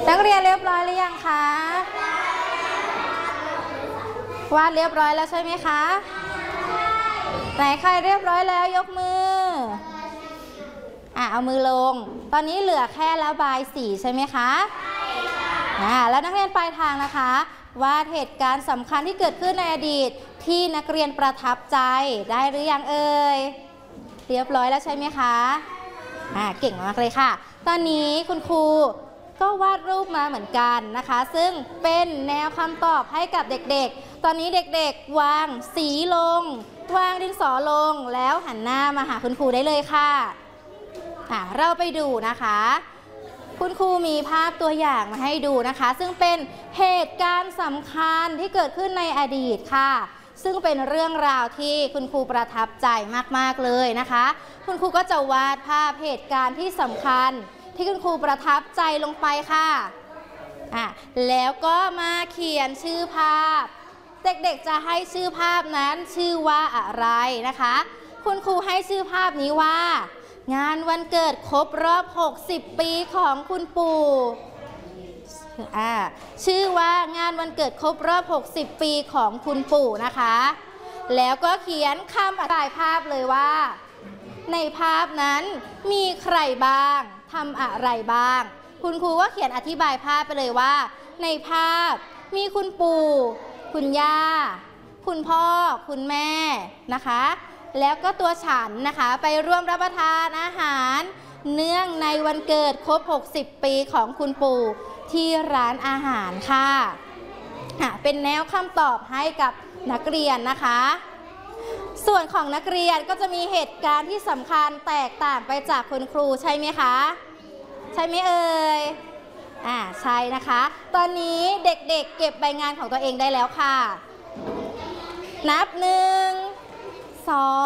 นักเรียนเรียบร้อยหรือยังคะวาดเรียบร้อยแล้วใช่ไหมคะไหนใครเรียบร้อยแล้วยกมือเอามือลงตอนนี้เหลือแค่ระบายสีใช่ไหมคะแล้วนักเรียนปลายทางนะคะวาดเหตุการณ์สำคัญที่เกิดขึ้นในอดีตที่นักเรียนประทับใจได้หรือยังเอ่ยเรียบร้อยแล้วใช่ไหมคะเก่งมากเลยค่ะตอนนี้คุณครูก็วาดรูปมาเหมือนกันนะคะซึ่งเป็นแนวคำตอบให้กับเด็กๆตอนนี้เด็กๆวางสีลงวางดินสอลงแล้วหันหน้ามาหาคุณครูได้เลยค่ะเราไปดูนะคะคุณครูมีภาพตัวอย่างมาให้ดูนะคะซึ่งเป็นเหตุการณ์สำคัญที่เกิดขึ้นในอดีตค่ะซึ่งเป็นเรื่องราวที่คุณครูประทับใจมากๆเลยนะคะคุณครูก็จะวาดภาพเหตุการณ์ที่สำคัญที่คุณครูประทับใจลงไปค่ะแล้วก็มาเขียนชื่อภาพเด็กๆจะให้ชื่อภาพนั้นชื่อว่าอะไรนะคะคุณครูให้ชื่อภาพนี้ว่างานวันเกิดครบรอบ60ปีของคุณปู่ชื่อว่างานวันเกิดครบรอบ60ปีของคุณปู่นะคะแล้วก็เขียนคำอธิบายภาพเลยว่าในภาพนั้นมีใครบ้างทำอะไรบ้างคุณครูก็เขียนอธิบายภาพไปเลยว่าในภาพมีคุณปู่คุณย่าคุณพ่อคุณแม่นะคะแล้วก็ตัวฉันนะคะไปร่วมรับประทานอาหารเนื่องในวันเกิดครบ60ปีของคุณปู่ที่ร้านอาหารค่ะเป็นแนวคำตอบให้กับนักเรียนนะคะส่วนของนักเรียนก็จะมีเหตุการณ์ที่สำคัญแตกต่างไปจากคุณครูใช่ไหมคะใช่ไหมเอ่ยใช่นะคะตอนนี้เด็กๆเก็บใบงานของตัวเองได้แล้วค่ะนับ1 2